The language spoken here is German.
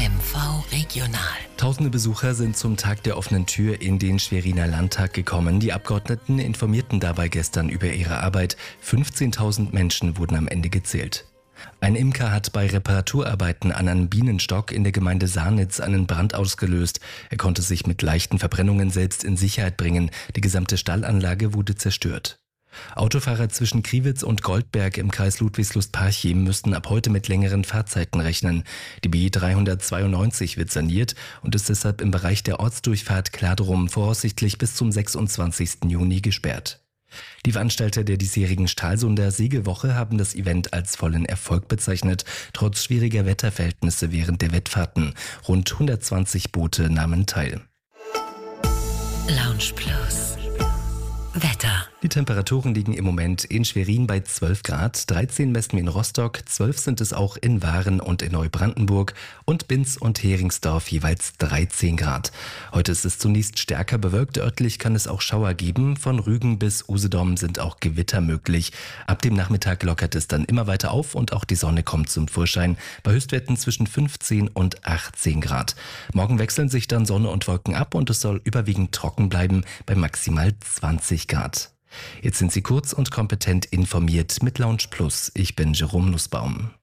MV Regional. Tausende Besucher sind zum Tag der offenen Tür in den Schweriner Landtag gekommen. Die Abgeordneten informierten dabei gestern über ihre Arbeit. 15.000 Menschen wurden am Ende gezählt. Ein Imker hat bei Reparaturarbeiten an einem Bienenstock in der Gemeinde Sarnitz einen Brand ausgelöst. Er konnte sich mit leichten Verbrennungen selbst in Sicherheit bringen. Die gesamte Stallanlage wurde zerstört. Autofahrer zwischen Kriwitz und Goldberg im Kreis Ludwigslust-Parchim müssten ab heute mit längeren Fahrzeiten rechnen. Die B 392 wird saniert und ist deshalb im Bereich der Ortsdurchfahrt Kladrum voraussichtlich bis zum 26. Juni gesperrt. Die Veranstalter der diesjährigen Stralsunder Segelwoche haben das Event als vollen Erfolg bezeichnet, trotz schwieriger Wetterverhältnisse während der Wettfahrten. Rund 120 Boote nahmen teil. Lounge Plus. Wetter. Die Temperaturen liegen im Moment in Schwerin bei 12 Grad, 13 messen wir in Rostock, 12 sind es auch in Waren und in Neubrandenburg und Binz und Heringsdorf jeweils 13 Grad. Heute ist es zunächst stärker bewölkt, örtlich kann es auch Schauer geben, von Rügen bis Usedom sind auch Gewitter möglich. Ab dem Nachmittag lockert es dann immer weiter auf und auch die Sonne kommt zum Vorschein, bei Höchstwerten zwischen 15 und 18 Grad. Morgen wechseln sich dann Sonne und Wolken ab und es soll überwiegend trocken bleiben bei maximal 20 Grad. Jetzt sind Sie kurz und kompetent informiert mit Lounge Plus. Ich bin Jerome Nussbaum.